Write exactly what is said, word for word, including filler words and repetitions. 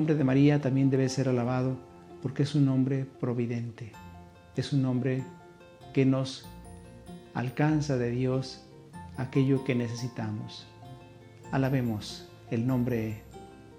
nombre de María también debe ser alabado porque es un nombre providente, es un nombre que nos alcanza de Dios aquello que necesitamos. Alabemos el nombre